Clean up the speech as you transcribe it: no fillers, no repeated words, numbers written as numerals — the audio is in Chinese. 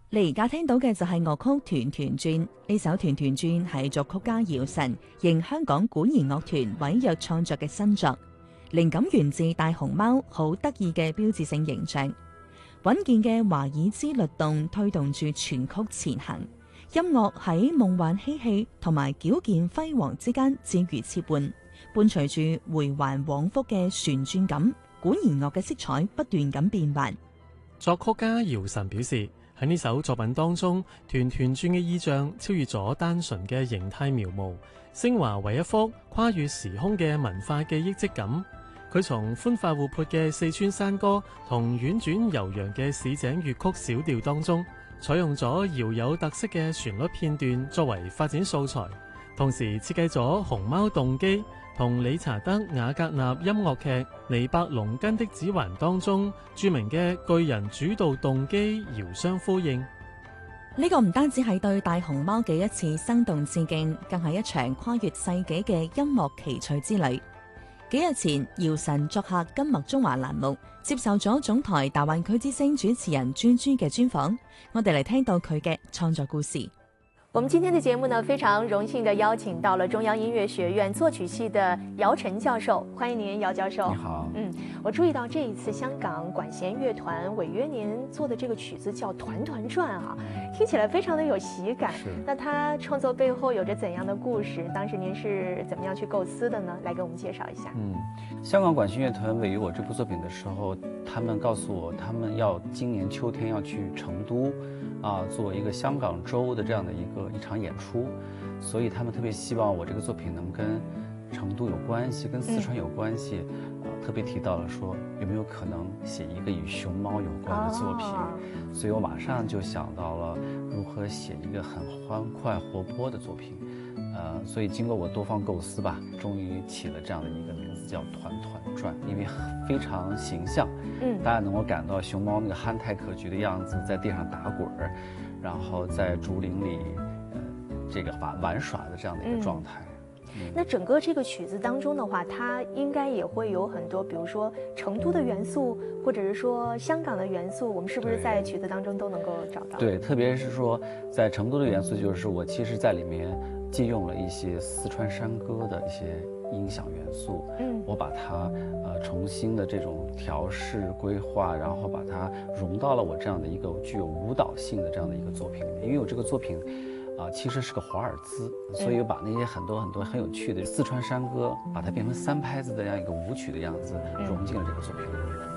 你而家聽到嘅就係樂曲《團團轉》，呢首《團團轉》係作曲家姚晨應香港管弦樂團委約創作嘅新作，靈感源自大熊貓好得意嘅標誌性形象，穩健嘅華爾茲律動推動住全曲前行，音樂喺夢幻嬉戲同埋矯健輝煌之間自如切換，伴隨住回環往復嘅旋轉感，管弦樂嘅色彩不斷咁變幻。 作曲家姚晨表示，喺呢首作品當中，團團轉嘅意象超越咗單純嘅形態描摹，昇華為一幅跨越時空嘅文化記憶質感。佢從歡快活潑嘅四川山歌同婉轉悠揚嘅市井粵曲小調當中，採用咗饒有特色嘅旋律片段作為發展素材，同時設計咗熊貓動機同理查德瓦格納音樂劇《尼伯龍根的指環》當中著名嘅巨人主導動機遙相呼應。 呢個唔單止係對大熊貓嘅一次生動致敬，更係一場跨越世紀嘅音樂奇趣之旅。幾日前，姚晨作客金麥中華欄目，接受咗總台大灣區之聲主持人朱朱嘅專訪。我哋嚟聽到佢嘅創作故事。 我們今天的節目呢，非常榮幸地邀請到了中央音樂學院作曲系的姚晨教授，歡迎您，姚教授。 你好。 我注意到這一次香港管弦樂團委約您做的這個曲子叫《團團轉》啊，聽起來非常的有喜感。那它創作背後有着怎樣的故事？當時您是怎麼樣去構思的呢？來給我們介紹一下。 香港管弦樂團委約我這部作品的時候，他們告訴我，他們要今年秋天要去成都，做一個香港周的這樣的一場演出，所以他們特別希望我這個作品能跟成都有關係，跟四川有關係，特別提到了說有沒有可能寫一個與熊貓有關的作品，所以我馬上就想到了如何寫一個很歡快活潑的作品，所以經過我多方構思吧，終於起了這樣的一個名字叫《團團轉》，因為非常形象，大家能夠感到熊貓那個憨態可掬的樣子，在地上打滾，然後在竹林裏，這個玩耍的這樣的一個狀態。 那整個這個曲子當中的話，它應該也會有很多，比如說成都的元素，或者是說香港的元素，我們是不是在曲子當中都能夠找到？ 對，特別是說在成都的元素，就是我其實在裡面借用了一些四川山歌的一些音響元素，我把它重新的這種調試規劃，然後把它融到了我這樣的一個具有舞蹈性的這樣的一個作品裡面，因為我這個作品其實是個華爾茲，所以我把那些很多很有趣的四川山歌，把它變成三拍子的這樣一個舞曲的樣子，融進了這個作品裡面。